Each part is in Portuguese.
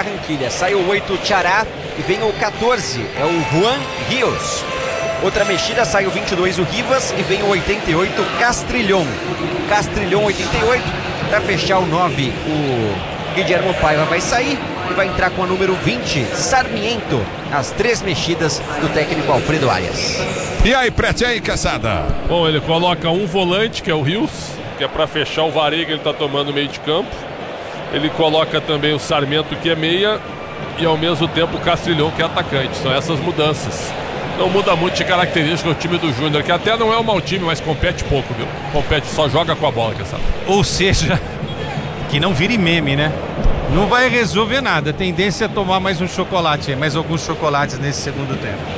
Barranquilla. Sai o 8, Chará, e vem o 14, é o Juan Rios. Outra mexida, sai o 22, o Rivas, e vem o 88, Castrilhon. Castrilhon 88, para fechar o 9, o Guillermo Paiva vai sair e vai entrar com a número 20, Sarmiento. As 3 mexidas do técnico Alfredo Arias. E aí, Prete, aí, caçada? Bom, ele coloca um volante, que é o Rios, que é para fechar o Varega, ele tá tomando meio de campo. Ele coloca também o Sarmiento, que é meia, e ao mesmo tempo o Castrilhon, que é atacante. São essas mudanças. Não muda muito de característica o time do Júnior, que até não é um mau time, mas compete pouco, viu? Compete, só joga com a bola, quer saber? Ou seja, que não vire meme, né? Não vai resolver nada. A tendência é tomar mais um chocolate, mais alguns chocolates nesse segundo tempo.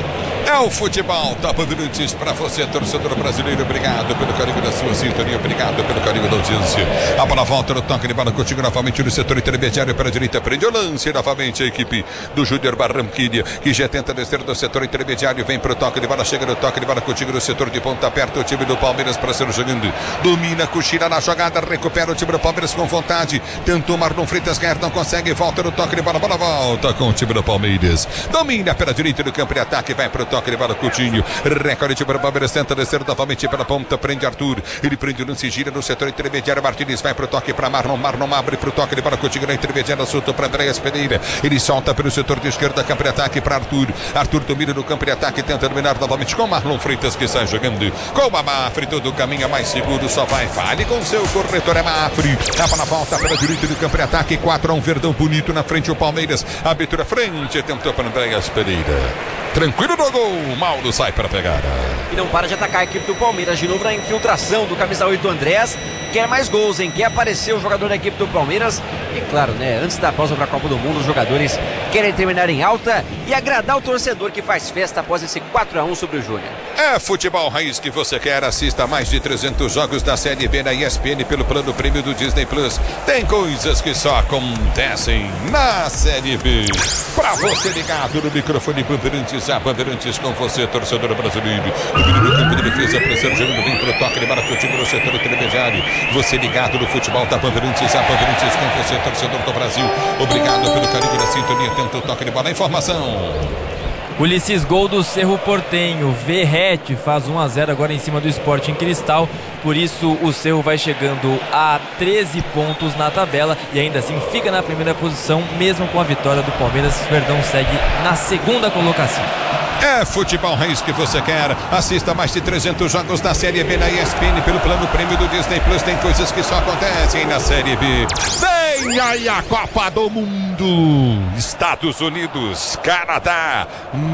É o futebol da Bandeirantes para você, torcedor brasileiro. Obrigado pelo carinho da sua sintonia, obrigado pelo carinho da audiência. A bola volta no toque de bola contigo novamente no setor intermediário para a direita. Prende o lance novamente a equipe do Júnior Barranquilla, que já tenta descer do setor intermediário. Vem para o toque de bola, chega no toque de bola contigo no setor de ponta aperta. O time do Palmeiras para ser jogando. Domina, cochila na jogada, recupera o time do Palmeiras com vontade. Tentou Marlon Freitas ganhar, não consegue. Volta no toque de bola, bola volta com o time do Palmeiras. Domina pela direita do campo de ataque, vai para o toque de bola, Coutinho, recorde para o Palmeiras, tenta descer novamente pela ponta, prende Arthur, ele prende o lance, gira no setor intermediário, Martins vai para o toque para Marlon, Marlon abre para o toque de bola, Coutinho na intermediária, soltou para Andréas Pereira, ele solta pelo setor de esquerda, campo de ataque para Arthur, Arthur domina no campo de ataque, tenta dominar novamente com Marlon Freitas, que sai jogando com a Mafre, todo caminho mais seguro, só vai, fale com seu corretor, é Mafre, a bola volta pela direita do campo de ataque, 4-1, Verdão bonito na frente, o Palmeiras, abertura frente, tentou para Andréas Pereira. Tranquilo no gol, Mauro sai para pegar. E não para de atacar a equipe do Palmeiras, de novo na infiltração do camisa 8 Andrés. Quer mais gols, hein? Quer aparecer o jogador da equipe do Palmeiras. E claro, né? Antes da pausa para a Copa do Mundo, os jogadores querem terminar em alta e agradar o torcedor que faz festa após esse 4-1 sobre o Júnior. É futebol raiz que você quer. Assista mais de 300 jogos da Série B na ESPN pelo plano prêmio do Disney Plus. Tem coisas que só acontecem na Série B. Pra você ligado no microfone Bandeirantes, a Bandeirantes com você, torcedor brasileiro. No campo de defesa, pressão jogando bem pro toque, ele marca o time no setor intermediário. Você ligado no futebol da Bandeirantes, a Bandeirantes com você, torcedor do Brasil. Obrigado pelo carinho da sintonia. Tenta o toque de bola. Informação. Ulisses, gol do Cerro Porteño. Verrete faz 1-0 agora em cima do Sporting Cristal. Por isso o Cerro vai chegando a 13 pontos na tabela e ainda assim fica na primeira posição, mesmo com a vitória do Palmeiras. Verdão segue na segunda colocação. É futebol raiz que você quer. Assista mais de 300 jogos da Série B na ESPN pelo plano prêmio do Disney Plus. Tem coisas que só acontecem na Série B. Vem aí a Copa do Mundo. Estados Unidos, Canadá,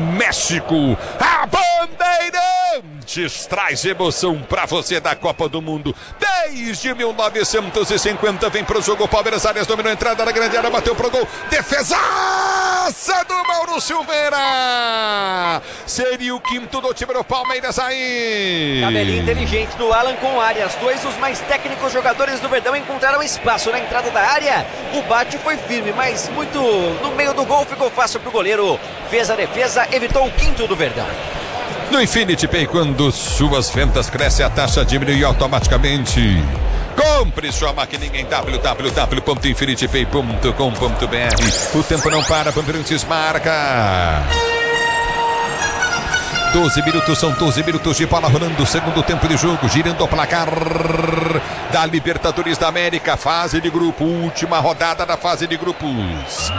México. A Bandeirantes traz emoção pra você da Copa do Mundo. Desde 1950 vem pro jogo. Palmeiras, Arias dominou a entrada na grande área, bateu pro gol. Defesaça do Mauro Silveira. Seria o quinto do time do Palmeiras aí. Tabelinha inteligente do Alan com o Arias. Dois dos mais técnicos jogadores do Verdão encontraram espaço na entrada da área. O bate foi firme, mas muito no meio do gol, ficou fácil pro goleiro. Fez a defesa, evitou o quinto do Verdão. No Infinity Pay, quando suas vendas crescem, a taxa diminui automaticamente. Compre sua maquininha em www.infinitypay.com.br. O tempo não para, Bandeirantes marca. 12 minutos, são 12 minutos de bola rolando, segundo tempo de jogo, girando o placar da Libertadores da América, fase de grupo, última rodada da fase de grupos.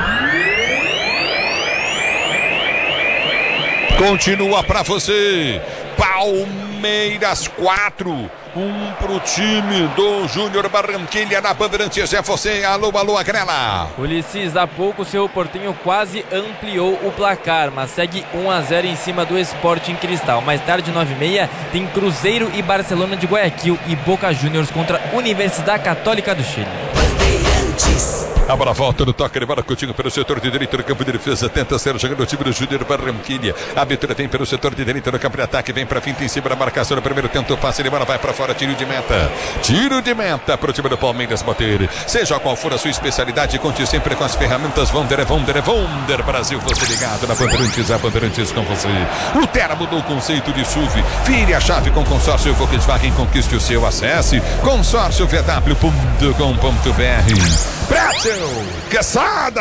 Continua pra você, Palmeiras 4, 1 pro time do Júnior Barranquilla na Bandeirantes. É você, alô, alô, Agrela. Ulisses, há pouco o Cerro Porteño quase ampliou o placar, mas segue 1-0 em cima do Sporting Cristal. Mais tarde, 9h30, tem Cruzeiro e Barcelona de Guayaquil e Boca Juniors contra Universidade Católica do Chile. A bola volta no toque de bola Coutinho pelo setor de direita do campo de defesa, tenta ser jogando o time do Júnior Barranquilla. A abertura vem pelo setor de direita do campo de ataque, vem pra finta em cima da marcação no primeiro, tenta o passe de bola, vai pra fora, tiro de meta pro time do Palmeiras bater. Seja qual for a sua especialidade, conte sempre com as ferramentas Wonder Brasil. Você ligado na Bandeirantes, a Bandeirantes com você. O Terra mudou o conceito de SUV. Vire a chave com consórcio Volkswagen, conquiste o seu. Acesse consórciovw.com.br. Brasil, caçada!